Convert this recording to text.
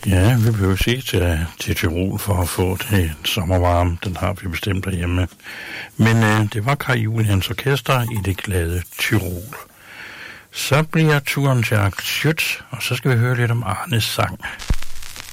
Ja, vi behøver ikke til Tyrol for at få det sommervarme. Den har vi bestemt derhjemme. Men det var Kai Julians orkester i det glade Tyrol. Så bliver turen til Axel Schütz, og så skal vi høre lidt om Arnes sang.